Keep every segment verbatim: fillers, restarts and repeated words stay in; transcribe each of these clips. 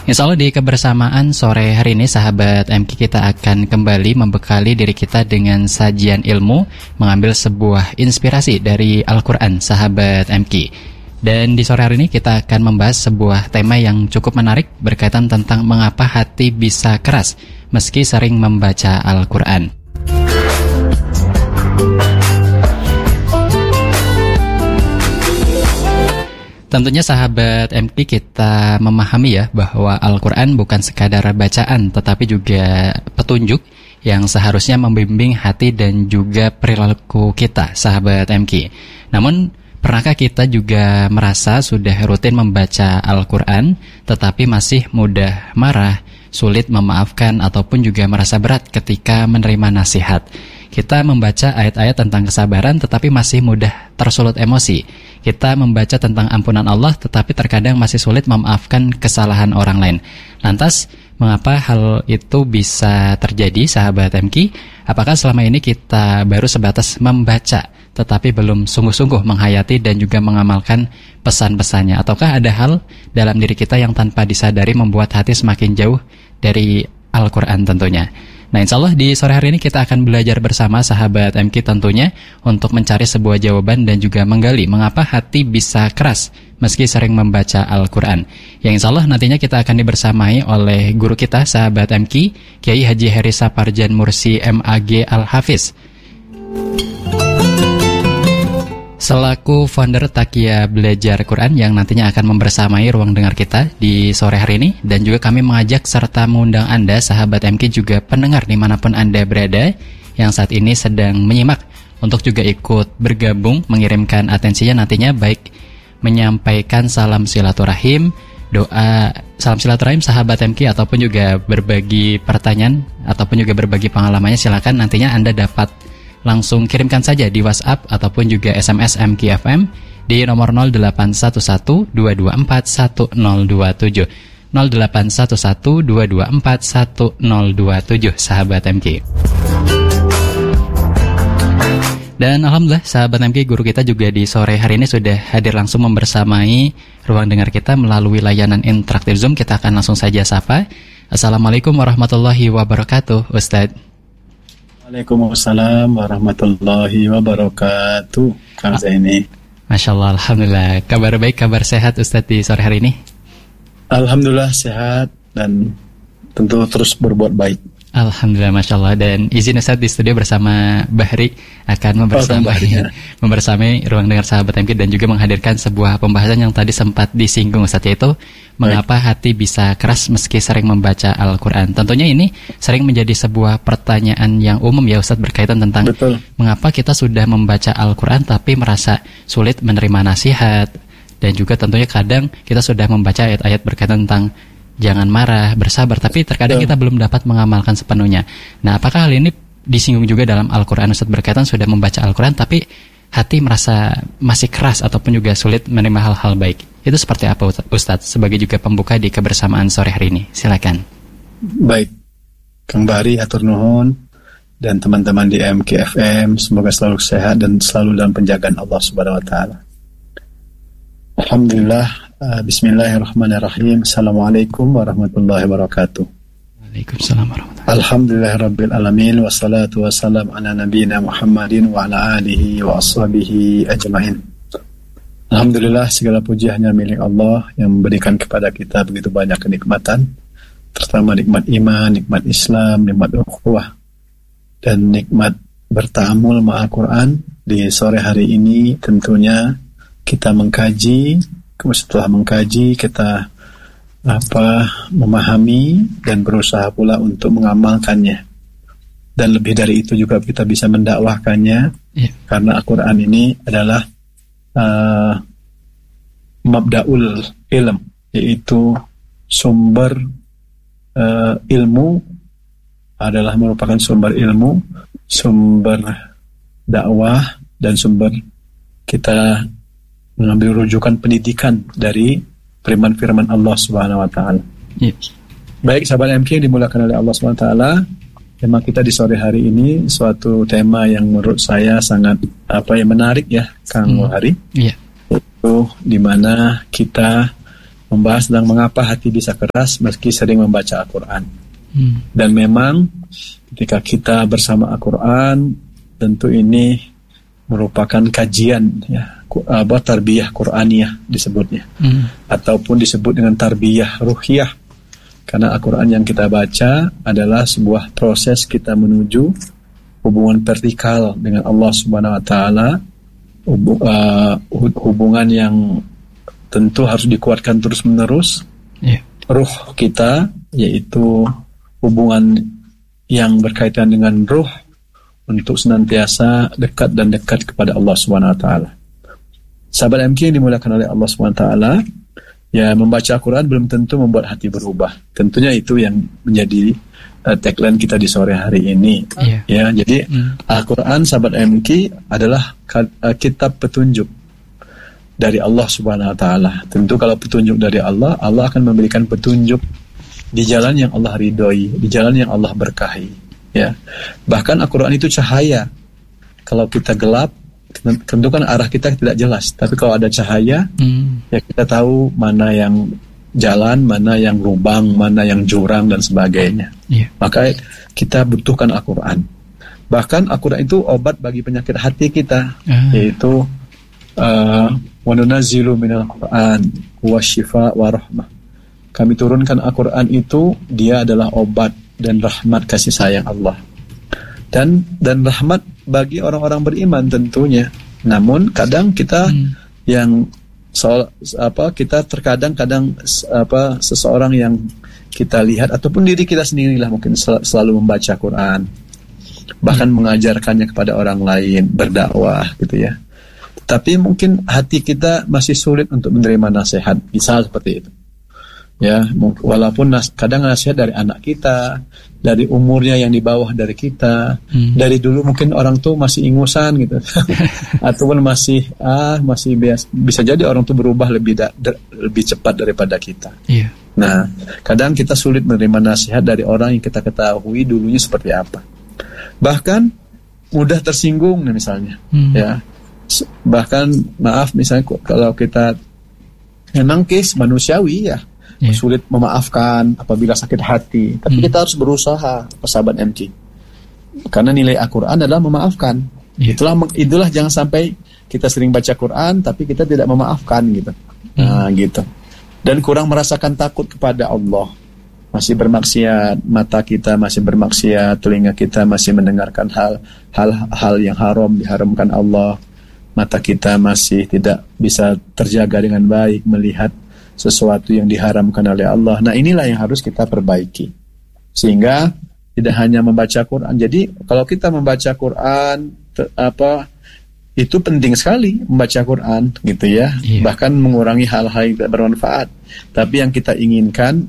Insya Allah di kebersamaan sore hari ini sahabat M K kita akan kembali membekali diri kita dengan sajian ilmu, mengambil sebuah inspirasi dari Al-Quran sahabat M K. Dan di sore hari ini kita akan membahas sebuah tema yang cukup menarik berkaitan tentang mengapa hati bisa keras meski sering membaca Al-Quran. Tentunya sahabat M P kita memahami ya bahwa Al-Quran bukan sekadar bacaan tetapi juga petunjuk yang seharusnya membimbing hati dan juga perilaku kita sahabat M K. Namun pernahkah kita juga merasa sudah rutin membaca Al-Quran tetapi masih mudah marah, sulit memaafkan ataupun juga merasa berat ketika menerima nasihat? Kita membaca ayat-ayat tentang kesabaran tetapi masih mudah tersulut emosi. Kita membaca tentang ampunan Allah tetapi terkadang masih sulit memaafkan kesalahan orang lain. Lantas, mengapa hal itu bisa terjadi sahabat M K? Apakah selama ini kita baru sebatas membaca tetapi belum sungguh-sungguh menghayati dan juga mengamalkan pesan-pesannya? Ataukah ada hal dalam diri kita yang tanpa disadari membuat hati semakin jauh dari Al-Quran tentunya? Nah, insya Allah di sore hari ini kita akan belajar bersama sahabat M K tentunya untuk mencari sebuah jawaban dan juga menggali mengapa hati bisa keras meski sering membaca Al-Quran. Yang insya Allah nantinya kita akan dibersamai oleh guru kita sahabat M K, Kiai Haji Heri Saparjan Mursi M A G Al-Hafiz, selaku founder Takia Belajar Quran yang nantinya akan membersamai ruang dengar kita di sore hari ini. Dan juga kami mengajak serta mengundang Anda sahabat M K juga pendengar dimanapun Anda berada yang saat ini sedang menyimak untuk juga ikut bergabung mengirimkan atensinya nantinya, baik menyampaikan salam silaturahim, doa salam silaturahim sahabat M K, ataupun juga berbagi pertanyaan ataupun juga berbagi pengalamannya. Silakan nantinya Anda dapat langsung kirimkan saja di WhatsApp ataupun juga S M S M K F M di nomor nol delapan satu satu dua dua empat satu nol dua tujuh nol delapan satu satu dua dua empat satu nol dua tujuh sahabat M K. Dan alhamdulillah sahabat M K, guru kita juga di sore hari ini sudah hadir langsung membersamai ruang dengar kita melalui layanan interaktif Zoom. Kita akan langsung saja sapa. Assalamualaikum warahmatullahi wabarakatuh, Ustadz. Waalaikumsalam warahmatullahi wabarakatuh, Kang Zaini. Masya Allah, alhamdulillah. Kabar baik, kabar sehat Ustadz di sore hari ini? Alhamdulillah sehat dan tentu terus berbuat baik. Alhamdulillah, Masya Allah. Dan izin Ustadz di studio bersama Bahri akan membersamai, oh, membersamai ruang dengar sahabat M K dan juga menghadirkan sebuah pembahasan yang tadi sempat disinggung Ustadz, yaitu mengapa hati bisa keras meski sering membaca Al-Quran. Tentunya ini sering menjadi sebuah pertanyaan yang umum ya Ustadz, berkaitan tentang Betul. mengapa kita sudah membaca Al-Quran tapi merasa sulit menerima nasihat. Dan juga tentunya kadang kita sudah membaca ayat-ayat berkaitan tentang jangan marah, bersabar, tapi terkadang Betul. kita belum dapat mengamalkan sepenuhnya. Nah, apakah hal ini disinggung juga dalam Al-Quran Ustadz, berkaitan sudah membaca Al-Quran tapi hati merasa masih keras ataupun juga sulit menerima hal-hal baik? Itu seperti apa Ustadz sebagai juga pembuka di kebersamaan sore hari ini? Silakan. Baik, Kang Bahri atur nuhun dan teman-teman di M K F M, semoga selalu sehat dan selalu dalam penjagaan Allah Subhanahu wa taala. Alhamdulillah, uh, bismillahirrahmanirrahim. Assalamualaikum warahmatullahi wabarakatuh. Waalaikumsalam warahmatullahi wabarakatuh. Alhamdulillahirabbil alamin, wassalatu wassalamu ala nabiyyina Muhammadin wa ala alihi wa ashabihi ajmain. Alhamdulillah, segala puji hanya milik Allah yang memberikan kepada kita begitu banyak kenikmatan, terutama nikmat iman, nikmat Islam, nikmat ukhuwah, dan nikmat berta'amul ma'al Quran. Di sore hari ini tentunya kita mengkaji, setelah mengkaji kita apa memahami dan berusaha pula untuk mengamalkannya. Dan lebih dari itu juga kita bisa mendakwahkannya, yeah. Karena Al-Quran ini adalah uh, mabda'ul ilm, yaitu sumber uh, ilmu, adalah merupakan sumber ilmu, sumber dakwah, dan sumber kita mengambil rujukan pendidikan dari firman-firman Allah Subhanahu wa taala. Yeah. Baik sahabat M K yang dimuliakan oleh Allah Subhanahu wa taala, tema kita di sore hari ini suatu tema yang menurut saya sangat apa ya menarik ya, Kang Bahri. Iya. Yeah. Itu di mana kita membahas tentang mengapa hati bisa keras meski sering membaca Al-Quran. Hmm. Dan memang ketika kita bersama Al-Quran, tentu ini merupakan kajian, ya, apa tarbiyah Qur'aniyah disebutnya, hmm. ataupun disebut dengan tarbiyah ruhiyah, karena Al-Quran yang kita baca adalah sebuah proses kita menuju hubungan vertikal dengan Allah Subhanahu Wa Taala, hubungan yang tentu harus dikuatkan terus-menerus. Yeah. Ruh kita, yaitu hubungan yang berkaitan dengan ruh, untuk senantiasa dekat dan dekat kepada Allah Subhanahu Wa Taala. Sahabat M K yang dimuliakan oleh Allah Subhanahu Wa Taala, ya, membaca Al-Quran belum tentu membuat hati berubah. Tentunya itu yang menjadi uh, tagline kita di sore hari ini. Yeah. Ya, jadi mm. Al-Quran, sahabat M K, adalah uh, kitab petunjuk dari Allah Subhanahu Wa Taala. Tentu kalau petunjuk dari Allah, Allah akan memberikan petunjuk di jalan yang Allah ridhoi, di jalan yang Allah berkahi. Ya, bahkan Al-Quran itu cahaya. Kalau kita gelap, tentu kan arah kita tidak jelas. Tapi kalau ada cahaya, hmm. ya kita tahu mana yang jalan, mana yang lubang, mana yang jurang dan sebagainya. Yeah. Maka kita butuhkan Al-Quran. Bahkan Al-Quran itu obat bagi penyakit hati kita, uh. yaitu wa nunazzilu minal Qur'an huwa syifa wa rahmah. Kami turunkan Al-Quran itu, dia adalah obat dan rahmat kasih sayang Allah, dan dan rahmat bagi orang-orang beriman tentunya. Namun kadang kita hmm. yang soal apa kita terkadang kadang apa seseorang yang kita lihat ataupun diri kita sendirilah mungkin sel- selalu membaca Quran, bahkan hmm. mengajarkannya kepada orang lain, berdakwah gitu ya. Tapi mungkin hati kita masih sulit untuk menerima nasihat, misal seperti itu. Ya, walaupun nas- kadang nasihat dari anak kita, dari umurnya yang di bawah dari kita, hmm. dari dulu mungkin orang tuh masih ingusan gitu, ataupun masih ah masih biasa, bisa jadi orang tuh berubah lebih da- de- lebih cepat daripada kita. Yeah. Nah, kadang kita sulit menerima nasihat dari orang yang kita ketahui dulunya seperti apa. Bahkan mudah tersinggung nih misalnya, hmm. ya. Bahkan maaf misalnya kalau kita memang kes manusiawi ya. Yeah. Sulit memaafkan apabila sakit hati. Tapi hmm. kita harus berusaha, sahabat M K. Karena nilai Al-Quran adalah memaafkan. Yeah. Itulah itulah jangan sampai kita sering baca Quran tapi kita tidak memaafkan gitu. Hmm. Nah, gitu. Dan kurang merasakan takut kepada Allah. Masih bermaksiat, mata kita masih bermaksiat, telinga kita masih mendengarkan hal hal-hal yang haram diharamkan Allah. Mata kita masih tidak bisa terjaga dengan baik melihat sesuatu yang diharamkan oleh Allah. Nah, inilah yang harus kita perbaiki. Sehingga tidak hanya membaca Quran. Jadi, kalau kita membaca Quran te, apa itu penting sekali membaca Quran gitu ya. Yeah. Bahkan mengurangi hal-hal yang tidak bermanfaat. Tapi yang kita inginkan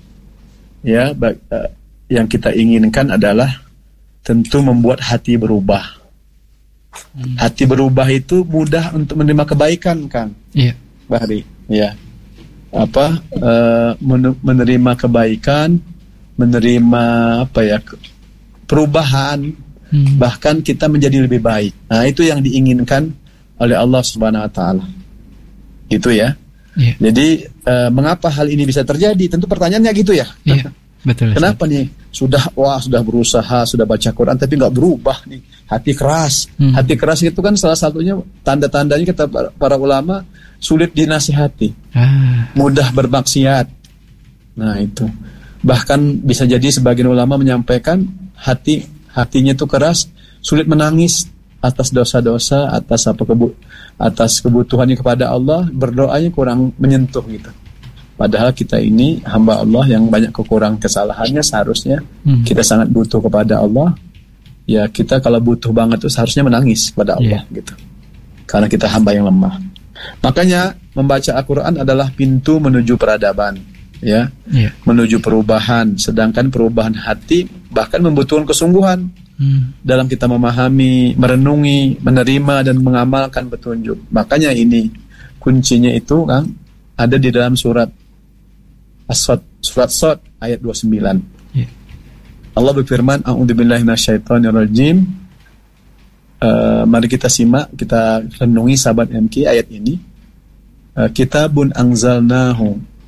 ya, bag, uh, yang kita inginkan adalah tentu membuat hati berubah. Hmm. Hati berubah itu mudah untuk menerima kebaikan, Kang. Iya. Yeah. Bahri, ya. apa uh, menerima kebaikan, menerima apa ya perubahan, hmm. bahkan kita menjadi lebih baik. Nah, itu yang diinginkan oleh Allah Subhanahu Wa Taala. Gitu ya. Yeah. Jadi uh, mengapa hal ini bisa terjadi? Tentu pertanyaannya gitu ya. Yeah. Betul. Kenapa nih? Sudah wah sudah berusaha, sudah baca Quran tapi nggak berubah nih. Hati keras. Hmm. Hati keras itu kan salah satunya tanda-tandanya kata para ulama sulit dinasihati, ah. mudah bermaksiat. Nah itu. Bahkan bisa jadi sebagian ulama menyampaikan hati hatinya itu keras, sulit menangis atas dosa-dosa, atas apa kebu atas kebutuhannya kepada Allah, berdoanya kurang menyentuh gitu. Padahal kita ini hamba Allah yang banyak kekurangan kesalahannya, seharusnya hmm. kita sangat butuh kepada Allah. Ya kita kalau butuh banget itu seharusnya menangis kepada Allah yeah. gitu. Karena kita hamba yang lemah. Makanya membaca Al-Quran adalah pintu menuju peradaban, ya, yeah. menuju perubahan. Sedangkan perubahan hati bahkan membutuhkan kesungguhan hmm. dalam kita memahami, merenungi, menerima dan mengamalkan petunjuk. Makanya ini kuncinya itu, Kang, ada di dalam surat As-Sad, surat Sad ayat dua puluh sembilan. Yeah. Allah berfirman, "A'udzubillahi minasyaitonirrajim." Uh, mari kita simak, kita renungi sahabat M K ayat ini. Uh, Kitabun anzalnahu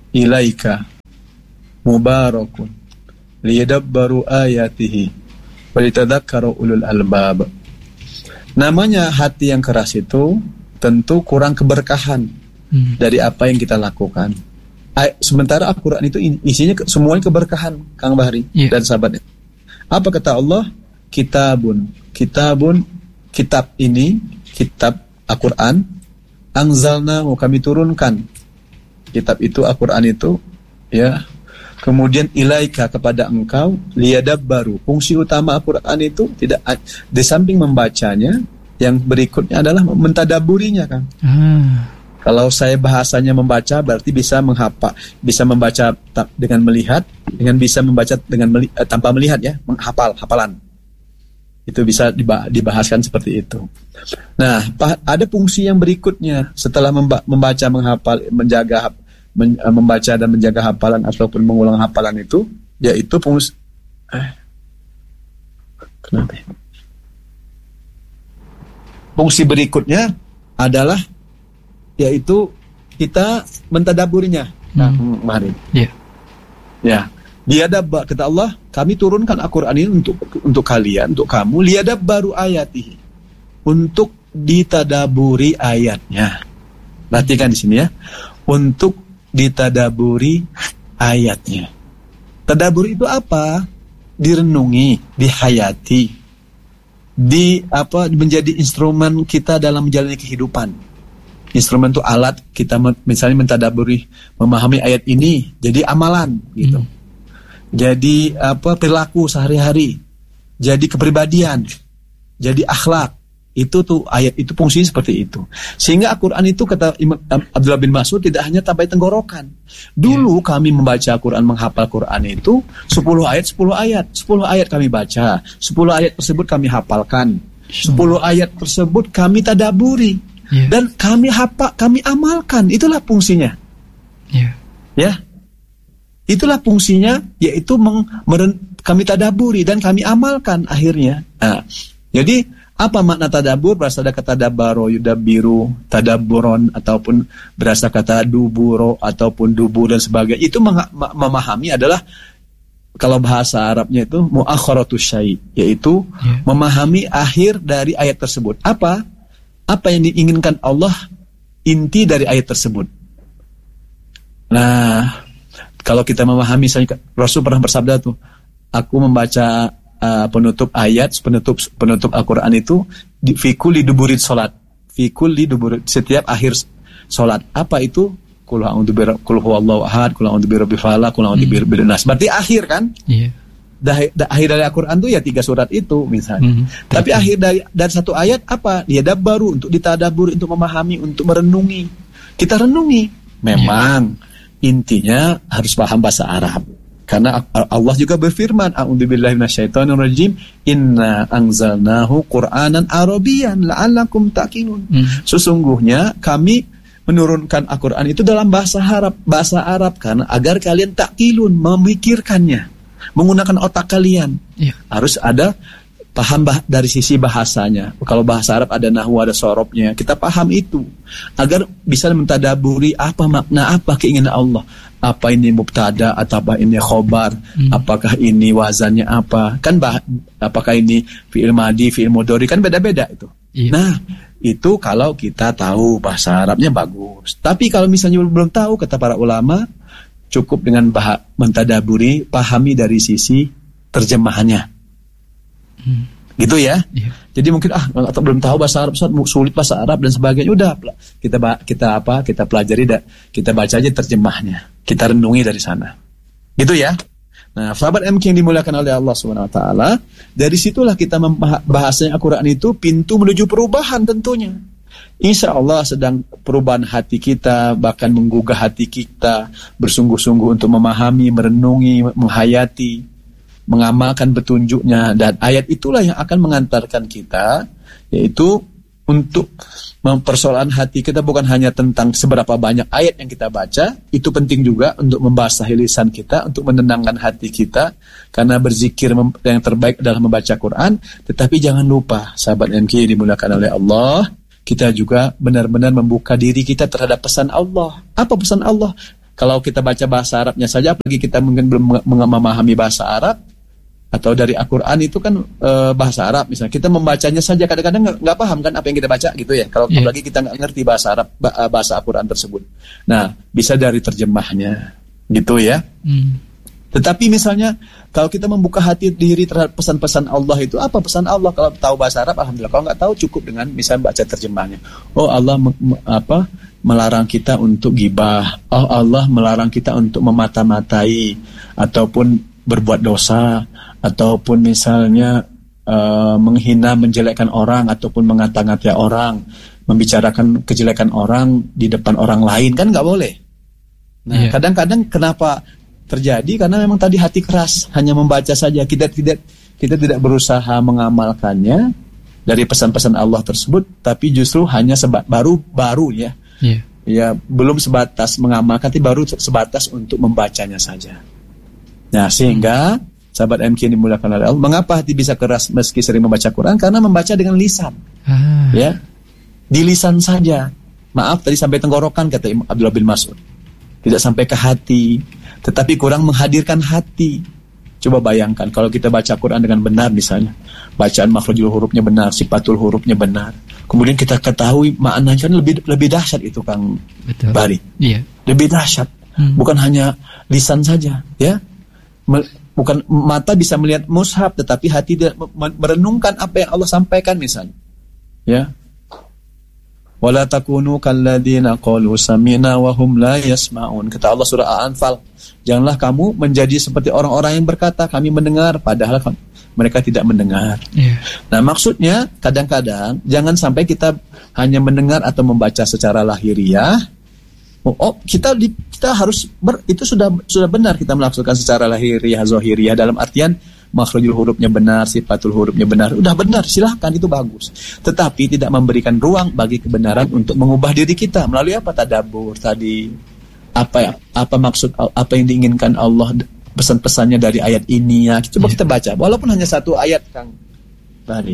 ilaika mubarakun liyadabbaru ayatihi walitadakkaru ulul albab. Namanya hati yang keras itu tentu kurang keberkahan hmm. dari apa yang kita lakukan. Sementara Al-Quran itu isinya semuanya keberkahan, Kang Bahri yeah. dan sahabatnya. Apa kata Allah? Kitabun, kitabun, kitab ini, kitab Al-Quran, anzalnahu, kami turunkan. Kitab itu, Al-Quran itu, ya. Kemudian ilaika, kepada engkau, liyadabbaru. Fungsi utama Al-Quran itu tidak di samping membacanya, yang berikutnya adalah mentadaburinya, Kang. Hmm. Kalau saya bahasanya membaca, berarti bisa menghafal, bisa membaca ta- dengan melihat, dengan bisa membaca dengan meli- eh, tanpa melihat, ya, menghafal, hafalan. Itu bisa dibah- dibahaskan seperti itu. Nah, pa- ada fungsi yang berikutnya setelah memba- membaca, menghafal, menjaga men- membaca dan menjaga hafalan ataupun mengulang hafalan itu, yaitu fungsi eh, kenapa? Fungsi berikutnya adalah yaitu kita mentadaburinya. Nah, hmm. mari. Ya. Ya. Liyadabbar, kata Allah, kami turunkan Al-Qur'an ini untuk untuk kalian, untuk kamu, liyadabbaru ayatihi. Untuk ditadaburi ayatnya. Perhatikan di sini ya. Untuk ditadaburi ayatnya. Tadabur itu apa? Direnungi, dihayati. Di apa menjadi instrumen kita dalam menjalani kehidupan. Instrumen itu alat kita misalnya mentadaburi, memahami ayat ini jadi amalan gitu. Hmm. Jadi apa perilaku sehari-hari. Jadi kepribadian. Jadi akhlak. Itu tuh ayat itu fungsinya seperti itu. Sehingga Al-Qur'an itu kata Imam Abdullah bin Mas'ud tidak hanya sampai tenggorokan. Dulu yeah. kami membaca Al-Qur'an, menghafal Qur'an itu sepuluh ayat sepuluh ayat. sepuluh ayat kami baca, sepuluh ayat tersebut kami hafalkan. sepuluh ayat tersebut kami tadaburi. Yeah. Dan kami hafal, kami amalkan. Itulah fungsinya. Yeah. Ya. Itulah fungsinya, yaitu meng, meren, kami tadaburi dan kami amalkan akhirnya. Nah, jadi apa makna tadabur? Berasal dari kata dabaro, yudabiru, tadaburon, ataupun berasal kata duburo, ataupun dubur dan sebagainya. Itu meng- memahami adalah, kalau bahasa Arabnya itu mu'akharatus syai', yaitu yeah. memahami akhir dari ayat tersebut. Apa? Apa yang diinginkan Allah, inti dari ayat tersebut. Nah, kalau kita memahami, misalnya Rasul pernah bersabda tuh, aku membaca uh, penutup ayat, penutup penutup Al-Quran itu di fikul di duburit solat, fikul di duburit setiap akhir solat. Apa itu? Qul a'udzu birabbil qul huwallahu ahad, qul a'udzu birabbil falaq, qul a'udzu birabbin nas. Berarti akhir kan? Iya. Dah, dah, akhir dari Al-Quran tuh ya tiga surat itu misalnya. Mm-hmm. Tapi akhir dari dari satu ayat apa? Dia dabbaru, untuk ditadabur, untuk memahami, untuk merenungi. Kita renungi. Memang yeah. intinya harus paham bahasa Arab. Karena Allah juga berfirman, a'udzubillahi minasyaitonirrajim, inna anzalnahu Qur'anan Arabiyyan la'allakum taqilun. Mm. Sesungguhnya kami menurunkan Al-Quran itu dalam bahasa Arab, bahasa Arab karena agar kalian taqilun, memikirkannya. Menggunakan otak kalian. Ya. Harus ada paham bah- dari sisi bahasanya. Kalau bahasa Arab ada nahwu, ada sorobnya. Kita paham itu agar bisa mentadaburi apa makna, apa keinginan Allah. Apa ini mubtada atau apa ini khobar? Hmm. Apakah ini wazannya apa? Kan bah- apakah ini fi'il madi, fi'il mudhari, kan beda-beda itu. Ya. Nah, itu kalau kita tahu bahasa Arabnya bagus. Tapi kalau misalnya belum tahu, kata para ulama, cukup dengan bah- mentadaburi, pahami dari sisi terjemahannya. Hmm. Gitu ya. Yeah. Jadi mungkin ah atau belum tahu bahasa Arab, sulit bahasa Arab dan sebagainya. Udah kita kita apa? Kita pelajari dan kita baca aja terjemahnya. Kita renungi dari sana. Gitu ya. Nah, sahabat M K yang dimuliakan oleh Allah Subhanahu wa taala, dari situlah kita membahasnya Al-Qur'an itu pintu menuju perubahan tentunya. Insya Allah sedang perubahan hati kita, bahkan menggugah hati kita, bersungguh-sungguh untuk memahami, merenungi, menghayati, mengamalkan petunjuknya. Dan ayat itulah yang akan mengantarkan kita, yaitu untuk mempersoalan hati kita bukan hanya tentang seberapa banyak ayat yang kita baca, itu penting juga untuk membasahi lisan kita, untuk menenangkan hati kita, karena berzikir yang terbaik adalah membaca Quran. Tetapi jangan lupa, sahabat M K dimuliakan oleh Allah, kita juga benar-benar membuka diri kita terhadap pesan Allah. Apa pesan Allah? kalau kita baca bahasa Arabnya saja, apalagi kita mungkin belum memahami bahasa Arab atau dari Al-Quran itu kan e, bahasa Arab misalnya, kita membacanya saja kadang-kadang nggak paham kan apa yang kita baca gitu ya. Kalau yeah. apalagi kita nggak ngerti bahasa Arab, bahasa Al-Quran tersebut. Nah, bisa dari terjemahnya gitu ya. Mm. Tetapi misalnya kalau kita membuka hati diri terhadap pesan-pesan Allah itu, apa pesan Allah? Kalau tahu bahasa Arab, alhamdulillah. Kalau nggak tahu, cukup dengan misalnya baca terjemahnya. Oh, Allah me, me, apa melarang kita untuk gibah. Oh, Allah melarang kita untuk memata-matai ataupun berbuat dosa, ataupun misalnya uh, menghina, menjelekkan orang, ataupun mengata-ngatai orang, membicarakan kejelekan orang di depan orang lain, kan nggak boleh. Nah, yeah. kadang-kadang kenapa terjadi? Karena memang tadi hati keras, hanya membaca saja, kita tidak kita tidak berusaha mengamalkannya dari pesan-pesan Allah tersebut, tapi justru hanya seba, baru baru ya, yeah. ya belum sebatas mengamalkan, tapi baru sebatas untuk membacanya saja. Nah, sehingga hmm. sahabat M K yang dimuliakan oleh Allah, mengapa hati bisa keras meski sering membaca Quran? Karena membaca dengan lisan, ah. ya, di lisan saja. Maaf, tadi sampai tenggorokan kata Abdullah bin Mas'ud, tidak sampai ke hati. Tetapi kurang menghadirkan hati. Coba bayangkan kalau kita baca Quran dengan benar misalnya, bacaan makhrajul hurufnya benar, sifatul hurufnya benar, kemudian kita ketahui maknanya, kan lebih lebih dahsyat itu Kang Betul. Bari. Iya. Lebih dahsyat. Hmm. Bukan hanya lisan saja, ya. Bukan mata bisa melihat mushaf, tetapi hati tidak merenungkan apa yang Allah sampaikan misalnya. Ya. Wala takunu kalladzina qalu sami'na wa hum la yasma'un. Kata Allah surah Al-Anfal, janganlah kamu menjadi seperti orang-orang yang berkata kami mendengar padahal mereka tidak mendengar. Yeah. Nah, maksudnya kadang-kadang jangan sampai kita hanya mendengar atau membaca secara lahiriah. Oh, oh kita di, kita harus ber, itu sudah sudah benar kita melaksanakan secara lahiriah zahiriah, dalam artian makhrajul hurufnya benar, sifatul hurufnya benar, udah benar, silahkan, itu bagus. Tetapi tidak memberikan ruang bagi kebenaran untuk mengubah diri kita melalui apa? Tadabbur tadi. Apa apa maksud, apa yang diinginkan Allah, pesan-pesannya dari ayat ini ya. Coba yeah. kita baca, walaupun hanya satu ayat Kang Bari.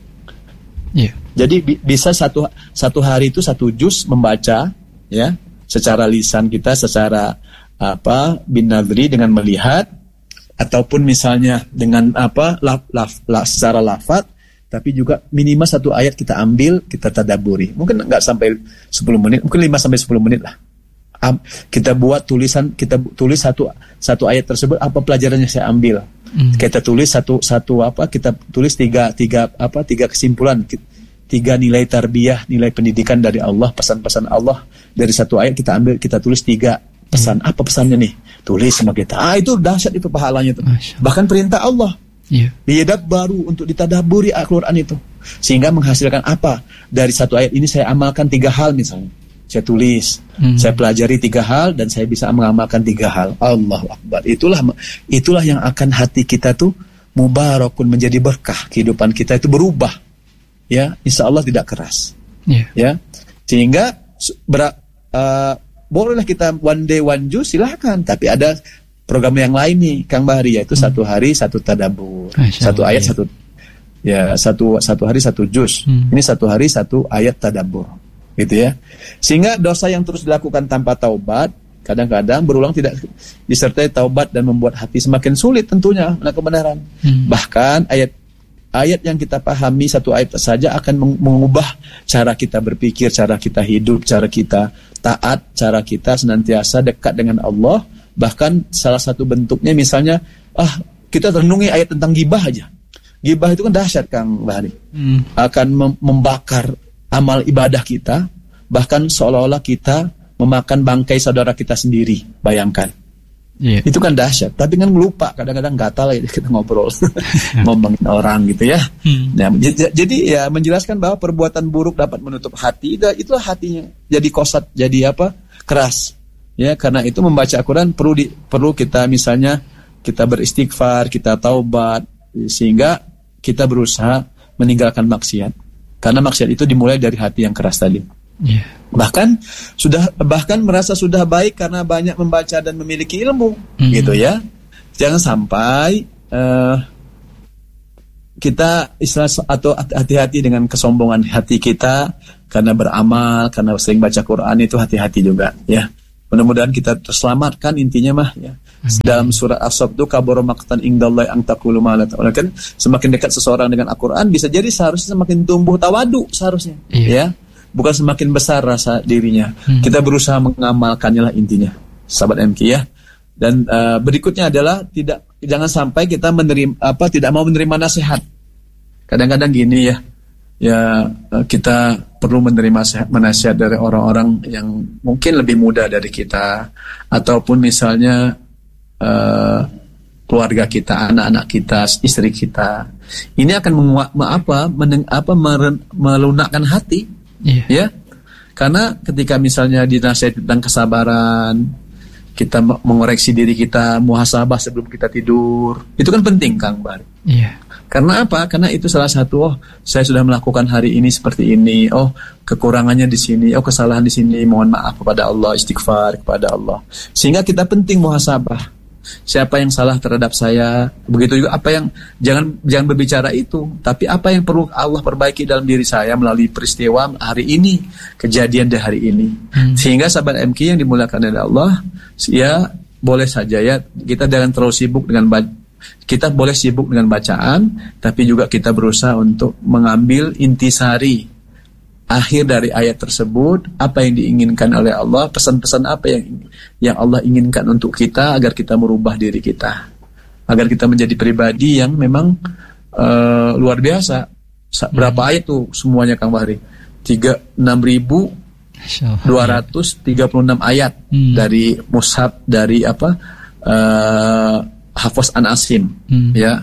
Yeah. Jadi bi- bisa satu satu hari itu satu juz membaca ya, secara lisan kita, secara apa bin nadri dengan melihat, ataupun misalnya dengan apa laf, laf, laf, secara lafaz, tapi juga minimal satu ayat kita ambil, kita tadabburi. Mungkin nggak sampai sepuluh menit, mungkin lima sampai sepuluh menit lah. Um, kita buat tulisan, kita tulis satu satu ayat tersebut, apa pelajarannya saya ambil. Hmm. Kita tulis satu satu apa, kita tulis tiga tiga apa tiga kesimpulan, tiga nilai tarbiyah, nilai pendidikan dari Allah, pesan-pesan Allah dari satu ayat kita ambil, kita tulis tiga pesan. Hmm. Apa pesannya nih? Tulis sama kita. Ah, itu dahsyat itu pahalanya itu. Bahkan perintah Allah. Iya. Diyadab baru untuk ditadaburi Al-Quran itu. Sehingga menghasilkan apa? Dari satu ayat ini saya amalkan tiga hal misalnya. Saya tulis, hmm. saya pelajari tiga hal dan saya bisa mengamalkan tiga hal. Allahu Akbar. Itulah itulah yang akan hati kita tuh mubarakun, menjadi berkah, kehidupan kita itu berubah. Ya, insya Allah tidak keras. Yeah. Ya. Sehingga ber, uh, bolehlah kita one day one juz, silahkan. Tapi ada program yang lain nih Kang Bahri, yaitu hmm. satu hari satu tadabbur, satu ayat ya. satu ya satu satu hari satu juz. Hmm. Ini satu hari satu ayat tadabbur, gitu ya. Sehingga dosa yang terus dilakukan tanpa taubat kadang-kadang berulang tidak disertai taubat dan membuat hati semakin sulit tentunya menemukan kebenaran. Hmm. Bahkan ayat ayat yang kita pahami satu ayat saja akan mengubah cara kita berpikir, cara kita hidup, cara kita taat, cara kita senantiasa dekat dengan Allah. Bahkan salah satu bentuknya misalnya, ah kita renungi ayat tentang gibah aja. Gibah itu kan dahsyat Kang Bahari. Hmm. Akan mem- membakar amal ibadah kita, bahkan seolah-olah kita memakan bangkai saudara kita sendiri. Bayangkan. Yeah. Itu kan dahsyat, tapi kan lupa, kadang-kadang gatal ya kita ngobrol ngomongin orang gitu ya. Hmm. Nah, j- jadi ya menjelaskan bahwa perbuatan buruk dapat menutup hati, itulah hatinya jadi kosat, jadi apa? Keras. Ya, karena itu membaca Al-Quran perlu di, perlu kita misalnya kita beristighfar, kita taubat, sehingga kita berusaha meninggalkan maksiat. Karena maksiat itu dimulai dari hati yang keras tadi. Yeah. Bahkan sudah bahkan merasa sudah baik karena banyak membaca dan memiliki ilmu, mm-hmm. gitu ya. Jangan sampai uh, kita istilah atau hati-hati dengan kesombongan hati kita karena beramal, karena sering baca Quran, itu hati-hati juga ya. Mudah-mudahan kita terselamatkan intinya mah ya. Amin. Dalam surah As-Saff itu kabura maqtan indallahi an taqulu ma la ta'lamun, kan semakin dekat seseorang dengan Al-Qur'an bisa jadi seharusnya semakin tumbuh tawadu seharusnya. Iya. Ya. Bukan semakin besar rasa dirinya. Hmm. Kita berusaha mengamalkannya lah intinya. Sahabat M K ya. Dan uh, berikutnya adalah tidak jangan sampai kita menerima apa tidak mau menerima nasihat. Kadang-kadang gini ya. Ya kita perlu menerima nasihat dari orang-orang yang mungkin lebih muda dari kita, ataupun misalnya uh, keluarga kita, anak-anak kita, istri kita. Ini akan menguat apa, meneng, apa meren, melunakkan hati, yeah. ya. Karena ketika misalnya dinasihati tentang kesabaran, kita mengoreksi diri kita, muhasabah sebelum kita tidur, itu kan penting, Kang Bar. Iya. Karena apa? Karena itu salah satu, oh saya sudah melakukan hari ini seperti ini, oh kekurangannya di sini, oh kesalahan di sini, mohon maaf kepada Allah, istighfar kepada Allah. Sehingga kita penting muhasabah. Siapa yang salah terhadap saya, begitu juga apa yang jangan jangan berbicara itu, tapi apa yang perlu Allah perbaiki dalam diri saya melalui peristiwa hari ini, kejadian di hari ini. Hmm. Sehingga sahabat M K yang dimuliakan oleh Allah, ya boleh saja ya kita jangan terlalu sibuk dengan kita boleh sibuk dengan bacaan, tapi juga kita berusaha untuk mengambil intisari akhir dari ayat tersebut, apa yang diinginkan oleh Allah, pesan-pesan apa yang yang Allah inginkan untuk kita agar kita merubah diri kita, agar kita menjadi pribadi yang memang uh, luar biasa. Berapa ayat tuh semuanya Kang Bahri? tiga puluh enam ribu dua ratus tiga puluh enam ayat hmm. dari mushaf dari apa? Uh, Hafaz An Asim, hmm. ya,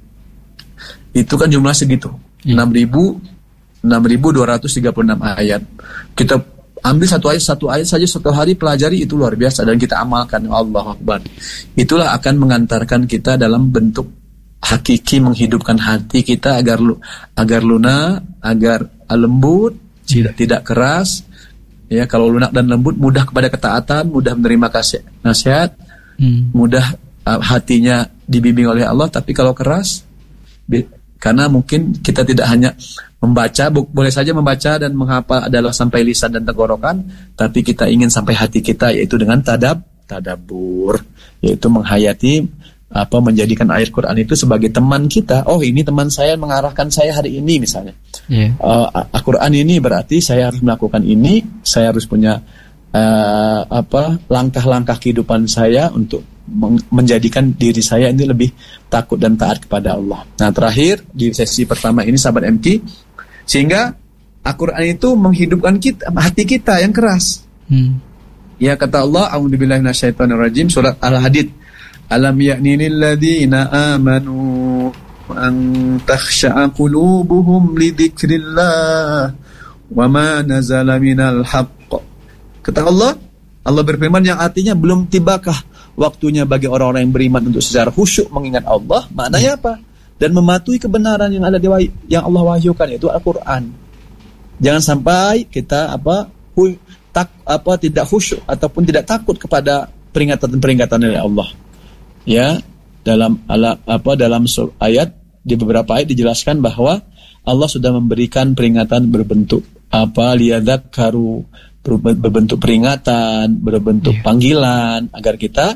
itu kan jumlah segitu, enam ribu enam ribu dua ratus tiga puluh enam ayat. Kita ambil satu ayat satu ayat saja satu hari pelajari, itu luar biasa, dan kita amalkan. Allahu Akbar. Itulah akan mengantarkan kita dalam bentuk hakiki menghidupkan hati kita agar agar lunak, agar lembut, tidak tidak keras. Ya, kalau lunak dan lembut mudah kepada ketaatan, mudah menerima kasih nasihat, hmm. mudah hatinya dibimbing oleh Allah. Tapi kalau keras, karena mungkin kita tidak hanya membaca, boleh saja membaca dan menghafal adalah sampai lisan dan tenggorokan, tapi kita ingin sampai hati kita, yaitu dengan tadab, tadabbur, yaitu menghayati apa, menjadikan ayat Quran itu sebagai teman kita. Oh, ini teman saya mengarahkan saya hari ini misalnya. Yeah. Uh, Al-Quran ini berarti saya harus melakukan ini, saya harus punya uh, apa langkah-langkah kehidupan saya untuk menjadikan diri saya ini lebih takut dan taat kepada Allah. Nah, terakhir di sesi pertama ini sahabat M K, sehingga Al-Quran itu menghidupkan kita, hati kita yang keras. Hmm. Ya, kata Allah, a'udzubillahi minasyaitonirrajim, surat Al-Hadid, alam ya'ni lil ladzina amanu an takhsha'a qulubuhum li dzikrillah wa ma nazala minal haqq. Kata Allah, Allah berfirman yang artinya belum tibakah waktunya bagi orang-orang yang beriman untuk secara khusyuk mengingat Allah. Maknanya apa? Dan mematuhi kebenaran yang ada di wahy- yang Allah wahyukan, yaitu Al-Quran. Jangan sampai kita apa hu- tak apa tidak khusyuk ataupun tidak takut kepada peringatan-peringatan dari Allah. Ya, dalam ala, apa dalam ayat di beberapa ayat dijelaskan bahwa Allah sudah memberikan peringatan berbentuk apa liyadzakkaru, berbentuk peringatan, berbentuk yeah. panggilan, agar kita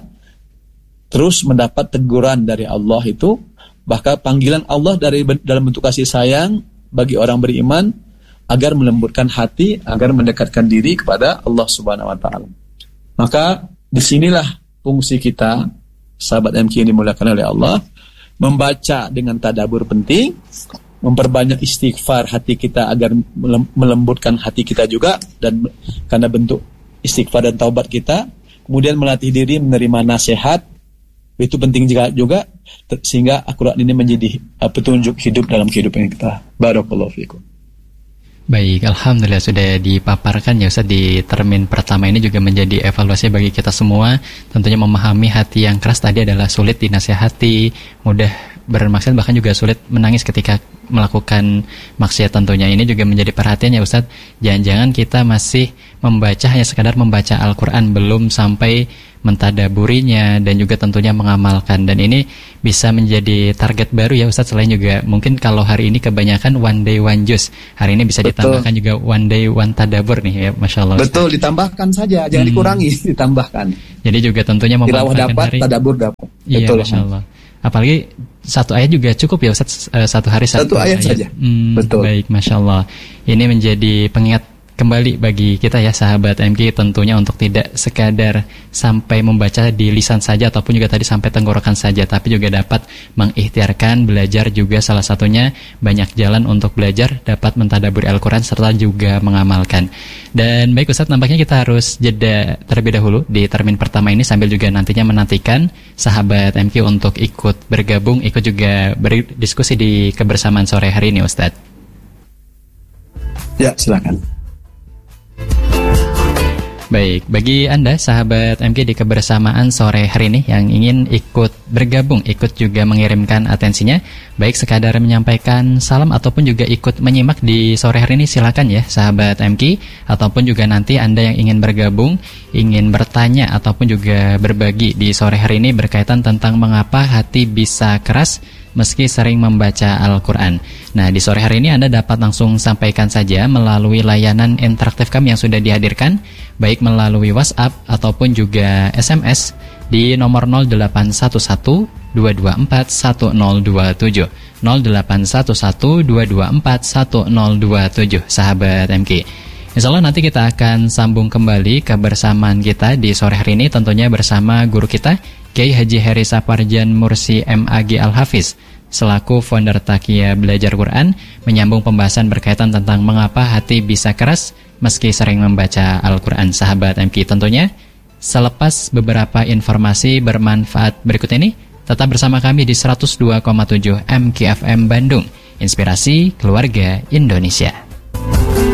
terus mendapat teguran dari Allah itu. Bahkan panggilan Allah dari dalam bentuk kasih sayang bagi orang beriman, agar melembutkan hati, agar mendekatkan diri kepada Allah Subhanahu wa taala. Maka disinilah fungsi kita, sahabat M K yang dimuliakan oleh Allah, membaca dengan tadabbur penting, memperbanyak istighfar hati kita agar melembutkan hati kita juga, dan karena bentuk istighfar dan taubat kita, kemudian melatih diri menerima nasihat, itu penting juga, juga sehingga Al-Quran ini menjadi uh, petunjuk hidup dalam kehidupan kita. Barakallahu fikum. Baik, alhamdulillah sudah dipaparkan ya Ustaz. Di termin pertama ini juga menjadi evaluasi bagi kita semua. Tentunya memahami hati yang keras tadi adalah sulit dinasihati, mudah bermaksiat, bahkan juga sulit menangis ketika melakukan maksiat. Tentunya ini juga menjadi perhatian ya Ustaz. Jangan-jangan kita masih membaca hanya sekadar membaca Al-Quran, belum sampai mentadaburinya dan juga tentunya mengamalkan. Dan ini bisa menjadi target baru ya Ustadz, selain juga mungkin kalau hari ini kebanyakan one day one juice, hari ini bisa Betul. ditambahkan juga one day one tadabur nih ya, Masya Allah Ustadz. Betul, ditambahkan saja, jangan hmm. dikurangi, ditambahkan. Jadi juga tentunya memanfaatkan dapat, hari. Tadabur dapat. Iya, Betul. Masya Allah. Apalagi satu ayat juga cukup ya Ustadz, satu hari satu, satu ayat, ayat saja. Hmm, Betul. Baik, Masya Allah. Ini menjadi pengingat kembali bagi kita ya sahabat M K, tentunya untuk tidak sekadar sampai membaca di lisan saja ataupun juga tadi sampai tenggorokan saja, tapi juga dapat mengikhtiarkan belajar juga, salah satunya banyak jalan untuk belajar, dapat mentadaburi Al-Quran serta juga mengamalkan. Dan baik Ustadz, nampaknya kita harus jeda terlebih dahulu di termin pertama ini, sambil juga nantinya menantikan sahabat M K untuk ikut bergabung, ikut juga berdiskusi di kebersamaan sore hari ini Ustadz. Ya, silakan. Baik, bagi Anda sahabat M K di kebersamaan sore hari ini yang ingin ikut bergabung, ikut juga mengirimkan atensinya, baik sekadar menyampaikan salam ataupun juga ikut menyimak di sore hari ini, silakan ya sahabat M K. Ataupun juga nanti Anda yang ingin bergabung, ingin bertanya ataupun juga berbagi di sore hari ini berkaitan tentang mengapa hati bisa keras meski sering membaca Al-Quran. Nah, di sore hari ini Anda dapat langsung sampaikan saja melalui layanan interaktif kami yang sudah dihadirkan, baik melalui WhatsApp ataupun juga S M S di nomor nol delapan satu satu dua dua empat satu nol dua tujuh nol delapan satu satu dua dua empat satu nol dua tujuh sahabat M K. Insya Allah nanti kita akan sambung kembali kebersamaan kita di sore hari ini, tentunya bersama guru kita Kiai Haji Heri Saparjan Mursi M A G Al-Hafiz selaku founder Taqiyya Belajar Quran, menyambung pembahasan berkaitan tentang mengapa hati bisa keras meski sering membaca Al-Quran sahabat M K. Tentunya selepas beberapa informasi bermanfaat berikut ini, tetap bersama kami di seratus dua koma tujuh M K F M Bandung, Inspirasi Keluarga Indonesia.